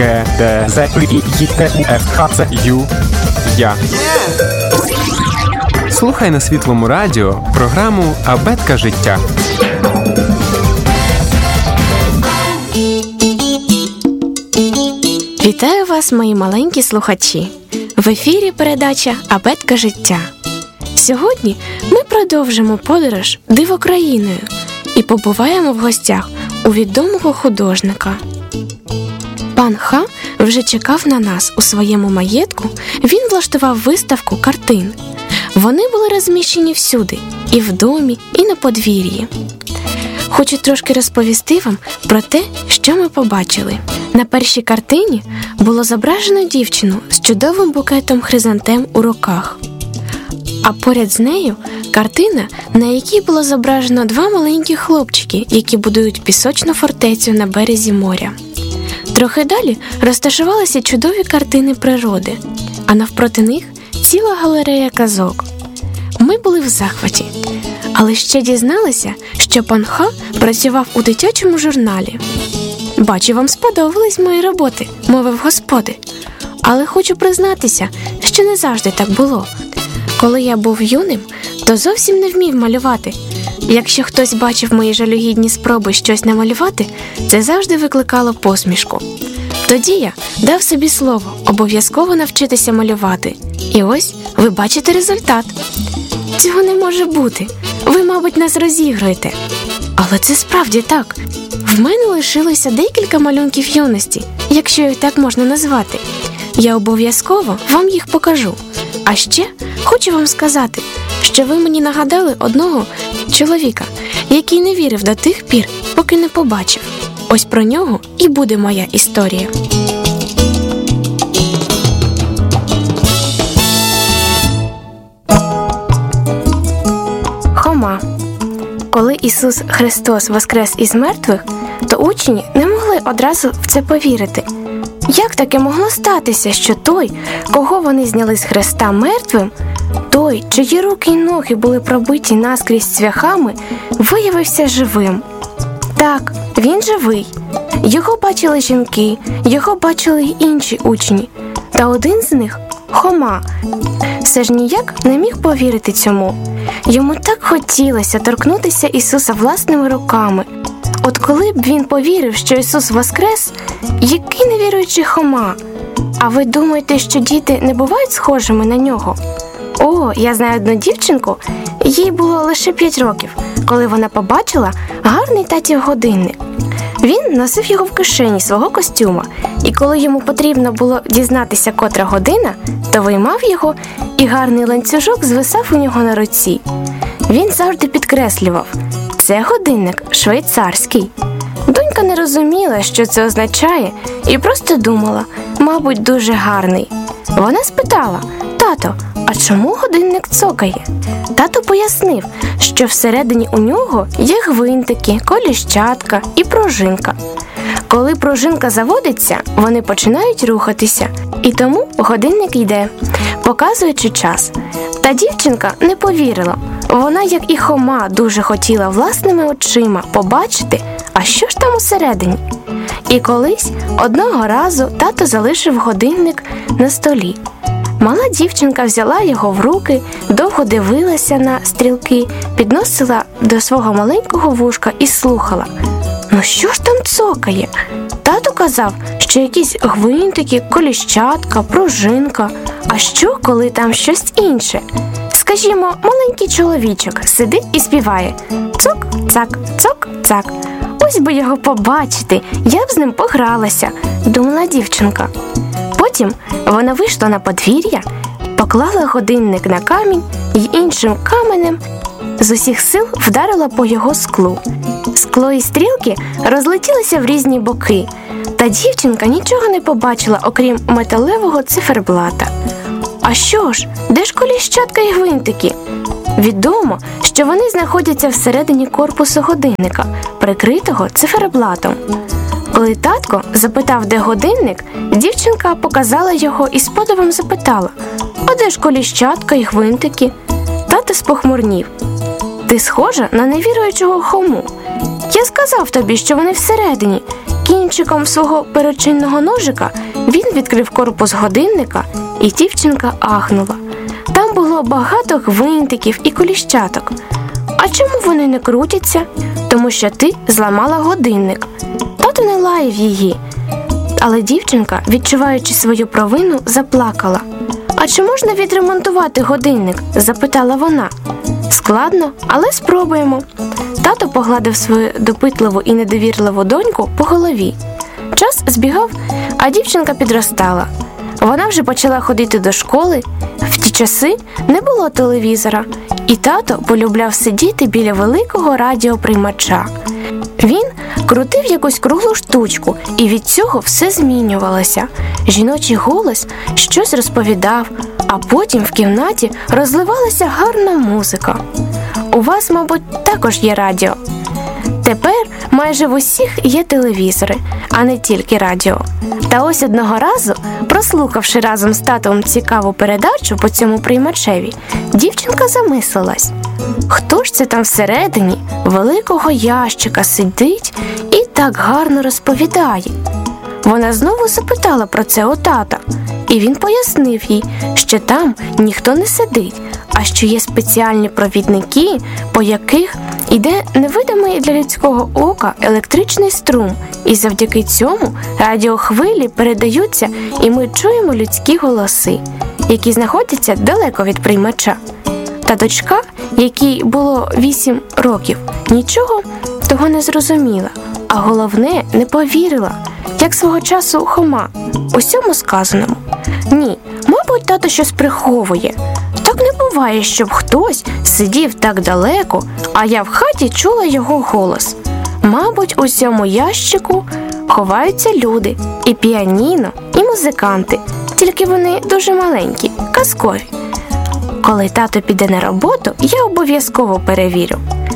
К, Д, З, І, Т, У, Ф, Х, Ц, Ю, Я. Слухай на Світлому радіо програму «Абетка життя». Вітаю вас, мої маленькі слухачі! В ефірі передача «Абетка життя». Сьогодні ми продовжимо подорож дивокраїною і побуваємо в гостях у відомого художника. Пан Ха вже чекав на нас у своєму маєтку. Він влаштував виставку картин. Вони були розміщені всюди – і в домі, і на подвір'ї. Хочу трошки розповісти вам про те, що ми побачили. На першій картині було зображено дівчину з чудовим букетом хризантем у руках. А поряд з нею картина, на якій було зображено два маленькі хлопчики, які будують пісочну фортецю на березі моря. Трохи далі розташувалися чудові картини природи, а навпроти них ціла галерея казок. Ми були в захваті, але ще дізналися, що пан Ха працював у дитячому журналі. «Бачу, вам сподобались мої роботи», – мовив господи. Але хочу признатися, що не завжди так було. Коли я був юним, то зовсім не вмів малювати. Якщо хтось бачив мої жалюгідні спроби щось намалювати, це завжди викликало посмішку. Тоді я дав собі слово обов'язково навчитися малювати. І ось ви бачите результат. Цього не може бути. Ви, мабуть, нас розігруєте. Але це справді так. В мене лишилося декілька малюнків юності, якщо їх так можна назвати. Я обов'язково вам їх покажу. А ще хочу вам сказати, що ви мені нагадали одного чоловіка, який не вірив до тих пір, поки не побачив. Ось про нього і буде моя історія. Хома. Коли Ісус Христос воскрес із мертвих, то учні не могли одразу в це повірити. Як таке могло статися, що той, кого вони зняли з хреста мертвим, той, чиї руки й ноги були пробиті наскрізь цвяхами, виявився живим? Так, він живий. Його бачили жінки, його бачили й інші учні. Та один з них – Хома. Все ж ніяк не міг повірити цьому. Йому так хотілося торкнутися Ісуса власними руками. От коли б він повірив, що Ісус воскрес, який невіруючий Хома? А ви думаєте, що діти не бувають схожими на нього? О, я знаю одну дівчинку, їй було лише 5 років, коли вона побачила гарний татів годинник. Він носив його в кишені свого костюма, і коли йому потрібно було дізнатися, котра година, то виймав його, і гарний ланцюжок звисав у нього на руці. Він завжди підкреслював – це годинник швейцарський. Донька не розуміла, що це означає, і просто думала – мабуть, дуже гарний. Вона спитала – тато, а чому годинник цокає? Тато пояснив, що всередині у нього є гвинтики, коліщатка і пружинка. Коли пружинка заводиться, вони починають рухатися, і тому годинник йде, показуючи час. Та дівчинка не повірила. Вона, як і Хома, дуже хотіла власними очима побачити, а що ж там усередині. І колись одного разу тато залишив годинник на столі. Мала дівчинка взяла його в руки, довго дивилася на стрілки, підносила до свого маленького вушка і слухала. Ну що ж там цокає? Тато казав, що якісь гвинтики, коліщатка, пружинка. А що, коли там щось інше? Скажімо, маленький чоловічок сидить і співає «Цок-цак, цок-цак». Ось би його побачити, я б з ним погралася, думала дівчинка. Потім вона вийшла на подвір'я, поклала годинник на камінь і іншим каменем з усіх сил вдарила по його склу. Скло і стрілки розлетілися в різні боки, та дівчинка нічого не побачила, окрім металевого циферблата. А що ж, де ж коліщатка і гвинтики? Відомо, що вони знаходяться всередині корпусу годинника, прикритого циферблатом. Коли татко запитав, де годинник, дівчинка показала його і з подивом запитала: «А де ж коліщатка і гвинтики?» Тато спохмурнів. «Ти схожа на невіруючого Хому. Я сказав тобі, що вони всередині. Кінчиком свого перочинного ножика він відкрив корпус годинника, і дівчинка ахнула. Там було багато гвинтиків і коліщаток. А чому вони не крутяться? Тому що ти зламала годинник. Тато не лаяв її. Але дівчинка, відчуваючи свою провину, заплакала. «А чи можна відремонтувати годинник?» – запитала вона. «Складно, але спробуємо». Тато погладив свою допитливу і недовірливу доньку по голові. Час збігав, а дівчинка підростала. Вона вже почала ходити до школи. В ті часи не було телевізора, і тато полюбляв сидіти біля великого радіоприймача. Він крутив якусь круглу штучку, і від цього все змінювалося. Жіночий голос щось розповідав, а потім в кімнаті розливалася гарна музика. У вас, мабуть, також є радіо. Тепер майже в усіх є телевізори, а не тільки радіо. Та ось одного разу, прослухавши разом з татом цікаву передачу по цьому приймачеві, дівчинка замислилась. Хто ж це там всередині великого ящика сидить і так гарно розповідає? Вона знову запитала про це у тата, і він пояснив їй, що там ніхто не сидить, а що є спеціальні провідники, по яких іде невидимий для людського ока електричний струм, і завдяки цьому радіохвилі передаються, і ми чуємо людські голоси, які знаходяться далеко від приймача. Та дочка, якій було 8 років, нічого того не зрозуміла, а головне, не повірила, як свого часу Хома, усьому сказаному. Ні, мабуть, тато щось приховує. Так не буває, щоб хтось сидів так далеко, а я в хаті чула його голос. Мабуть, у цьому ящику ховаються люди, і піаніно, і музиканти, тільки вони дуже маленькі, казкові. Коли тато піде на роботу, я обов'язково перевірю.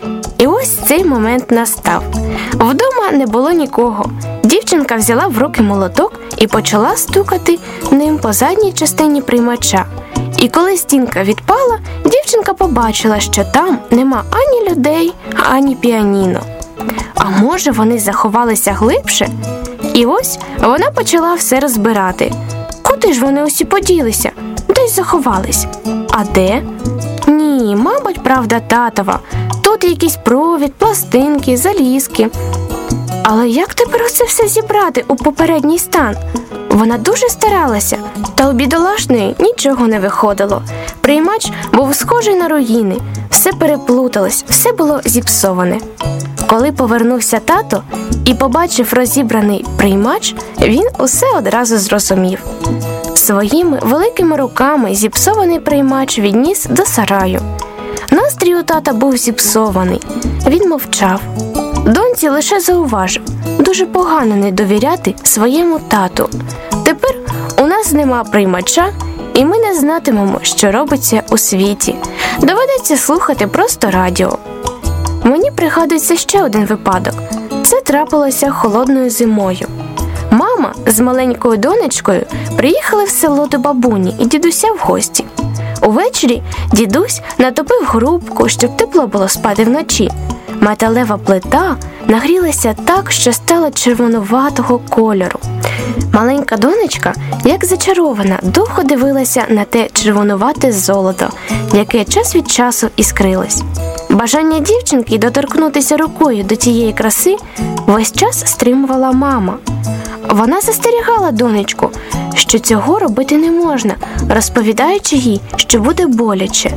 І ось цей момент настав. Вдома не було нікого. Дівчинка взяла в руки молоток і почала стукати ним по задній частині приймача. І коли стінка відпала, дівчинка побачила, що там нема ані людей, ані піаніно. А може, вони заховалися глибше? І ось вона почала все розбирати. Куди ж вони усі поділися? Десь заховались. А де? Ні, мабуть, правда татова. Тут якийсь провід, пластинки, залізки. Але як тепер це все зібрати у попередній стан? Вона дуже старалася, та у бідолашної нічого не виходило. Приймач був схожий на руїни, все переплуталось, все було зіпсоване. Коли повернувся тато і побачив розібраний приймач, він усе одразу зрозумів. Своїми великими руками зіпсований приймач відніс до сараю. Настрій у тата був зіпсований. Він мовчав. Доньці лише зауважив: дуже погано не довіряти своєму тату. Тепер у нас нема приймача, і ми не знатимемо, що робиться у світі. Доведеться слухати просто радіо. Мені пригадується ще один випадок. Це трапилося холодною зимою. Мама з маленькою донечкою приїхали в село до бабуні і дідуся в гості. Увечері дідусь натопив грубку, щоб тепло було спати вночі. Металева плита нагрілася так, що стала червонуватого кольору. Маленька донечка, як зачарована, довго дивилася на те червонувате золото, яке час від часу іскрилось. Бажання дівчинки доторкнутися рукою до тієї краси весь час стримувала мама. Вона застерігала донечку, що цього робити не можна, розповідаючи їй, що буде боляче.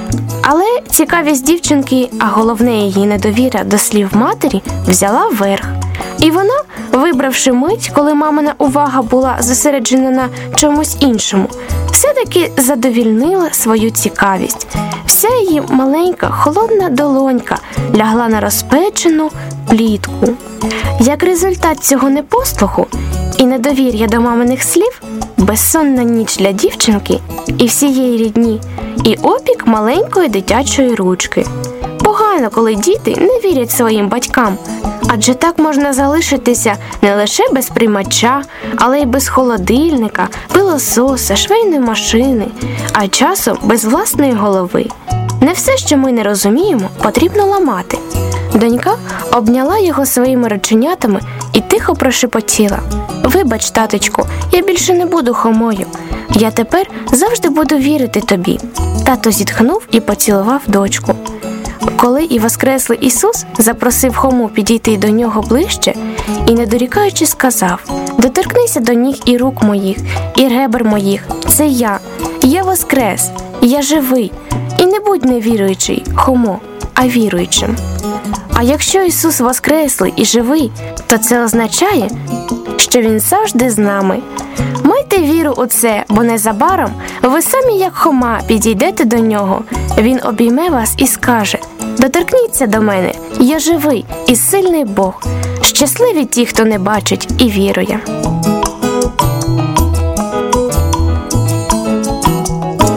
Але цікавість дівчинки, а головне її недовіра до слів матері, взяла верх. І вона, вибравши мить, коли мамина увага була зосереджена на чомусь іншому, все-таки задовільнила свою цікавість. Вся її маленька холодна долонька лягла на розпечену плітку. Як результат цього непослуху і недовір'я до маминих слів, безсонна ніч для дівчинки і всієї рідні, і опік маленької дитячої ручки. Погано, коли діти не вірять своїм батькам, адже так можна залишитися не лише без приймача, але й без холодильника, пилососа, швейної машини, а часом без власної голови. Не все, що ми не розуміємо, потрібно ламати. Донька обняла його своїми рученятами і тихо прошепотіла: «Вибач, таточку, я більше не буду Хомою. Я тепер завжди буду вірити тобі». Тато зітхнув і поцілував дочку. Коли і воскреслий Ісус запросив Хому підійти до нього ближче і, не дорікаючи, сказав: «Доторкнися до ніг і рук моїх, і ребер моїх. Це я воскрес, я живий. І не будь невіруючий, Хомо, а віруючим». А якщо Ісус воскреслий і живий, то це означає, що Він завжди з нами. Майте віру у це, бо незабаром ви самі, як Хома, підійдете до Нього. Він обійме вас і скаже: «Доторкніться до мене, я живий і сильний Бог». Щасливі ті, хто не бачить і вірує.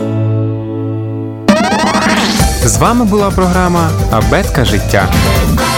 З вами була програма «Абетка життя».